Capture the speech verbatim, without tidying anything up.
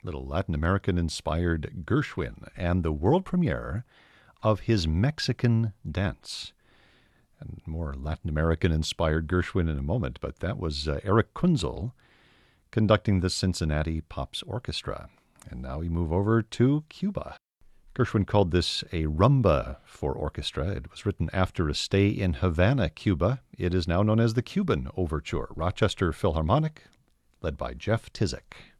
little Latin American-inspired Gershwin, and the world premiere of his Mexican Dance. And more Latin American-inspired Gershwin in a moment, but that was uh, Eric Kunzel conducting the Cincinnati Pops Orchestra. And now we move over to Cuba. Gershwin called this a rumba for orchestra. It was written after a stay in Havana, Cuba. It is now known as the Cuban Overture, Rochester Philharmonic, led by Jeff Tizik.